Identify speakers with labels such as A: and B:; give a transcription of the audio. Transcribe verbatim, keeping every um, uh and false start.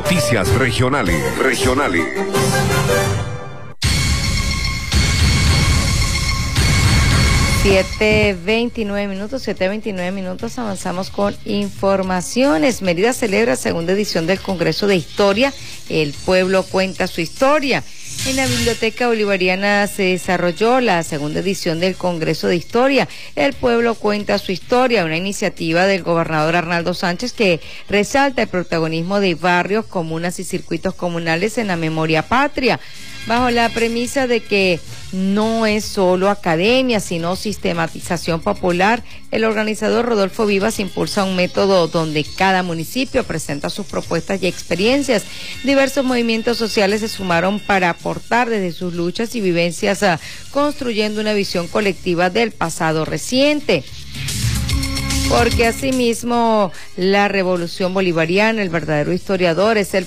A: Noticias regionales, regionales.
B: siete veintinueve minutos, siete veintinueve minutos, avanzamos con informaciones. Mérida celebra segunda edición del Congreso de Historia, El Pueblo Cuenta Su Historia. En la Biblioteca Bolivariana se desarrolló la segunda edición del Congreso de Historia, El Pueblo Cuenta Su Historia, una iniciativa del gobernador Arnaldo Sánchez que resalta el protagonismo de barrios, comunas y circuitos comunales en la memoria patria, bajo la premisa de que no es solo academia, sino sistematización popular. El organizador Rodolfo Vivas impulsa un método donde cada municipio presenta sus propuestas y experiencias. Diversos movimientos sociales se sumaron para aportar desde sus luchas y vivencias, a, construyendo una visión colectiva del pasado reciente. Porque asimismo la revolución bolivariana, el verdadero historiador es el